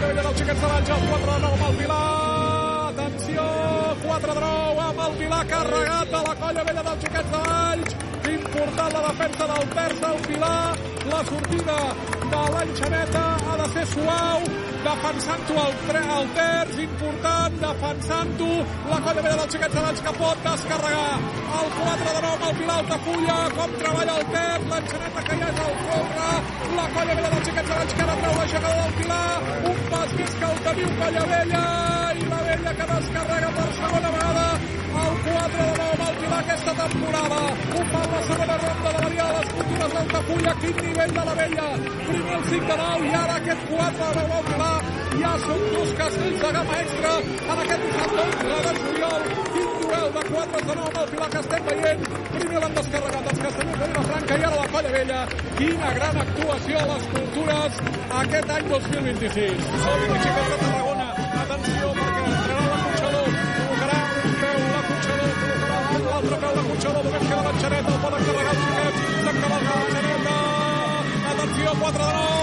colla vella dels Xiquets de Valls, el 4 de 9 amb el Pilar. Atenció, 4 de 9 amb el Pilar carregat de la colla vella dels Xiquets de Valls. Important la defensa del terç del Pilar. La sortida de l'Enxaneta ha de ser suau, defensant-ho al terç, important, defensant-ho la colla vella dels Xiquets de Valls, que pot descarregar el 4 de 9 amb el Pilar Altafulla, com treballa el terç, l'Enxaneta que ja és al folre, la colla vella dels Xiquets de Valls que ara treu l'aixecada del Pilar, un pas més que el teniu colla vella, i la vella que descarrega per segona vegada el 4 de 9 amb el Pilar aquesta temporada. Ho fa la segona ronda de la Via de les Cultures d'Altafulla. Quin nivell de la vella. Primer el 5 de 9 i ara aquest 4 de 9 al Pilar. Ja són dos castells de gamma extra en aquest dissabte 11 de juliol. Quin duel de 4 de 9 amb el Pilar que estem veient. Primer l'han descarregat els castellers de Vilafranca i ara la colla vella. Quina gran actuació a les Cultures aquest any 2026. Som i Xiquets de Tarragona. Atenció perquè entrarà l'Aconxador. Col·locarà un peu l'Aconxador. Col·locarà l'altre peu l'Aconxador. Només queda l'Enxaneta. El poden carregar els Xiquets. S'encavalca l'Enxaneta. Atenció, 4 de 9.